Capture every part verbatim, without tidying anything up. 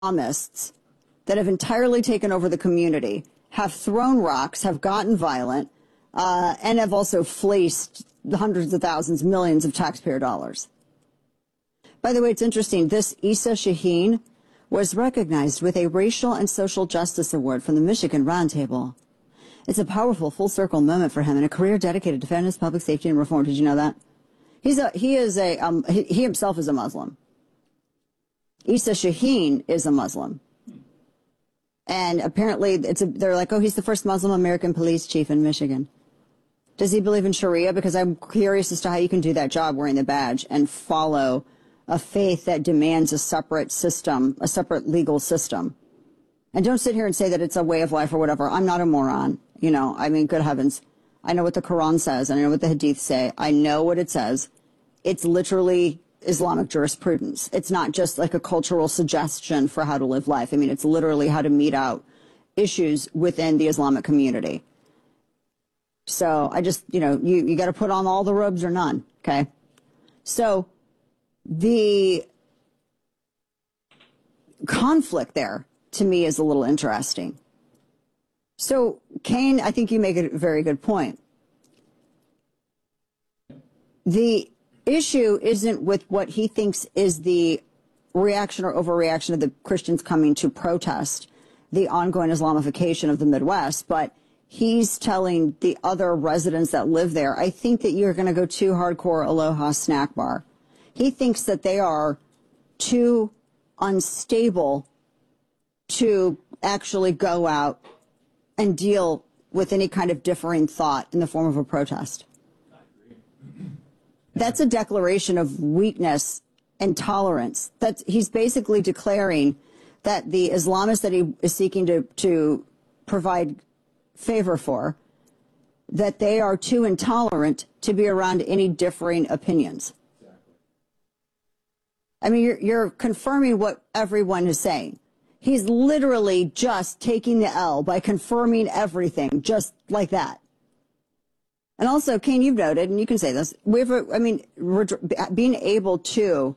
Islamists that have entirely taken over the community, have thrown rocks, have gotten violent, uh, and have also fleeced hundreds of thousands, millions of taxpayer dollars. By the way, it's interesting. This Issa Shaheen was recognized with a Racial and Social Justice Award from the Michigan Roundtable. It's a powerful full circle moment for him and a career dedicated to fairness, public safety, and reform. Did you know that? He's a, he is a, um, he, he himself is a Muslim. Issa Shaheen is a Muslim. And apparently it's a, they're like, oh, he's the first Muslim American police chief in Michigan. Does he believe in Sharia? Because I'm curious as to how you can do that job wearing the badge and follow a faith that demands a separate system, a separate legal system. And don't sit here and say that it's a way of life or whatever. I'm not a moron. You know, I mean, good heavens. I know what the Quran says. I know what the Hadith say. I know what it says. It's literally Islamic jurisprudence. It's not just like a cultural suggestion for how to live life. I mean, it's literally how to mete out issues within the Islamic community. So I just, you know, you, you got to put on all the robes or none. Okay. So the conflict there to me is a little interesting. So, Kane, I think you make a very good point. The issue isn't with what he thinks is the reaction or overreaction of the Christians coming to protest the ongoing Islamification of the Midwest, but he's telling the other residents that live there, I think that you're going to go too hardcore Aloha snack bar. He thinks that they are too unstable to actually go out and deal with any kind of differing thought in the form of a protest. That's a declaration of weakness and tolerance. That's, he's basically declaring that the Islamists that he is seeking to, to provide favor for, that they are too intolerant to be around any differing opinions. I mean, you're, you're confirming what everyone is saying. He's literally just taking the L by confirming everything, just like that. And also, Kane, you've noted, and you can say this, we've, I mean, being able to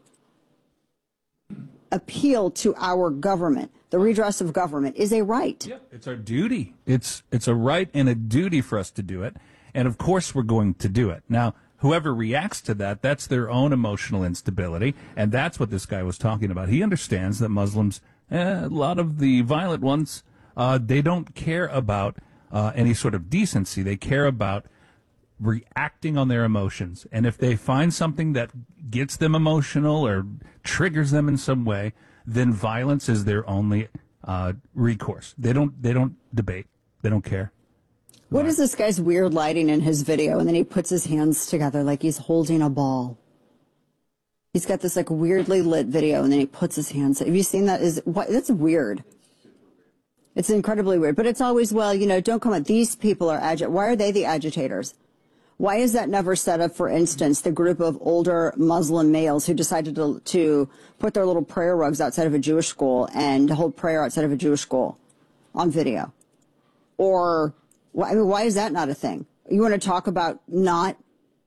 appeal to our government, the redress of government, is a right. Yep, it's our duty. It's, it's a right and a duty for us to do it. And of course, we're going to do it. Now, whoever reacts to that, that's their own emotional instability. And that's what this guy was talking about. He understands that Muslims, eh, a lot of the violent ones, uh, they don't care about uh, any sort of decency. They care about reacting on their emotions. And if they find something that gets them emotional or triggers them in some way, then violence is their only uh, recourse. They don't, they don't debate. They don't care. What is this guy's weird lighting in his video? And then he puts his hands together like he's holding a ball. He's got this like weirdly lit video, and then he puts his hands. Have you seen that? Is what? That's weird. It's incredibly weird. But it's always, well, you know, don't come at these people are agi- Why are they the agitators? Why is that never set up, for instance, the group of older Muslim males who decided to, to put their little prayer rugs outside of a Jewish school and hold prayer outside of a Jewish school on video? Or, I mean, why is that not a thing? You want to talk about not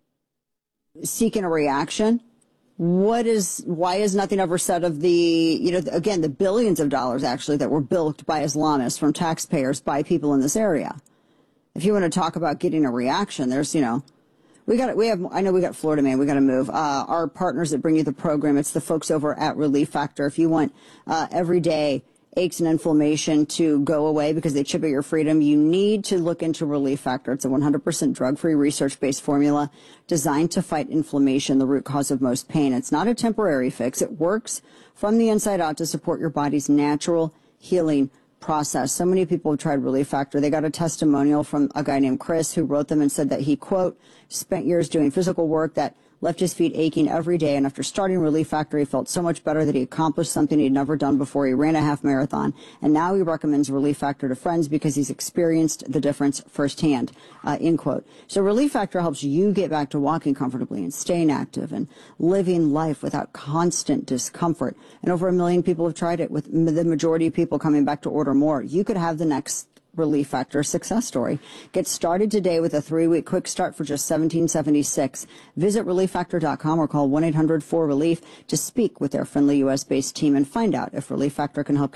seeking a reaction? What is, why is nothing ever said of the, you know, again, the billions of dollars actually that were bilked by Islamists from taxpayers by people in this area? If you want to talk about getting a reaction, there's, you know, we got, we have, I know we got Florida Man, we got to move. Uh, our partners that bring you the program, it's the folks over at Relief Factor. If you want uh, everyday aches and inflammation to go away because they chip at your freedom, you need to look into Relief Factor. It's a one hundred percent drug-free, research-based formula designed to fight inflammation, the root cause of most pain. It's not a temporary fix. It works from the inside out to support your body's natural healing process. So many people have tried Relief Factor. They got a testimonial from a guy named Chris who wrote them and said that he, quote, spent years doing physical work that left his feet aching every day, and after starting Relief Factor, he felt so much better that he accomplished something he'd never done before. He ran a half marathon, and now he recommends Relief Factor to friends because he's experienced the difference firsthand, uh, end quote. So Relief Factor helps you get back to walking comfortably and staying active and living life without constant discomfort. And over a million people have tried it, with the majority of people coming back to order more. You could have the next Relief Factor success story. Get started today with a three-week quick start for just seventeen dollars and seventy-six cents. Visit relief factor dot com or call one eight hundred four relief to speak with their friendly U S-based team and find out if Relief Factor can help